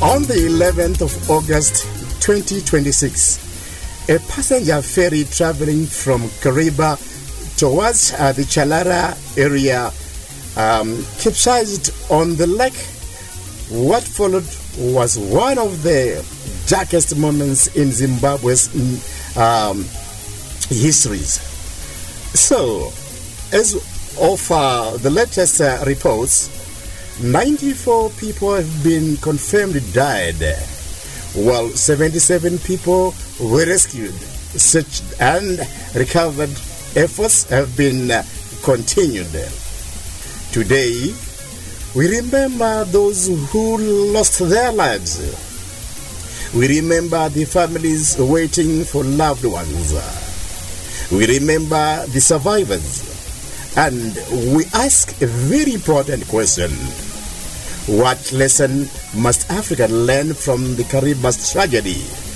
On the 11th of August 2026, a passenger ferry traveling from Kariba towards the Chalara area capsized on the lake. What followed was one of the darkest moments in Zimbabwe's histories. So, as of the latest reports, 94 people have been confirmed died, while 77 people were rescued. Search and recovered efforts have been continued. Today, we remember those who lost their lives. We remember the families waiting for loved ones. We remember the survivors. And we ask a very important question. What lesson must Africa learn from the Kariba's tragedy?